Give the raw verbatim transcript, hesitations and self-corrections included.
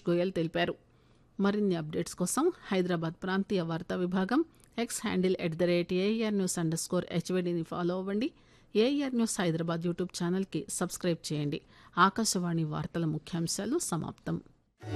గోయల్ తెలిపారు. మరిన్ని అప్డేట్స్ కోసం హైదరాబాద్ ప్రాంతీయ వార్తా విభాగం X handle at the rate AR news under score హెచ్వైడిని follow అవ్వండి. ఏఆర్ న్యూస్ హైదరాబాద్ యూట్యూబ్ ఛానల్కి సబ్స్క్రైబ్ చేయండి. ఆకాశవాణి వార్తల ముఖ్యాంశాలు సమాప్తం.